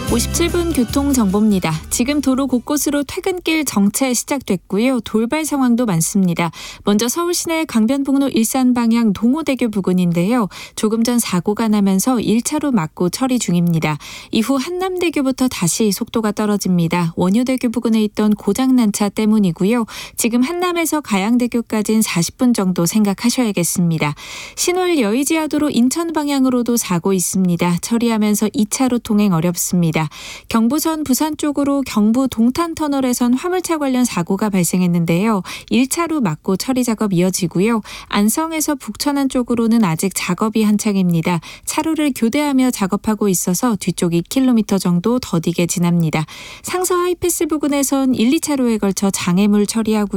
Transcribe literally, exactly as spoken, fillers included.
오십칠 분 교통정보입니다. 지금 도로 곳곳으로 퇴근길 정체 시작됐고요. 돌발 상황도 많습니다. 먼저 서울 시내 강변북로 일산 방향 동호대교 부근인데요. 조금 전 사고가 나면서 일 차로 막고 처리 중입니다. 이후 한남대교부터 다시 속도가 떨어집니다. 원효대교 부근에 있던 고장난 차 때문이고요. 지금 한남에서 가양대교까지는 사십 분 정도 생각하셔야겠습니다. 신월 여의지하도로 인천 방향으로도 사고 있습니다. 처리하면서 이 차로 통행 어렵습니다. 경부선 부산 쪽으로 경부 동탄터널에선 화물차 관련 사고가 발생했는데요. 일 차로 막고 처리 작업 이어지고요. 안성에서 북천안 쪽으로는 아직 작업이 한창입니다. 차로를 교대하며 작업하고 있어서 뒤쪽 이 킬로미터 정도 더디게 지납니다. 상서 하이패스 부근에선 일, 이 차로에 걸쳐 장애물 처리하고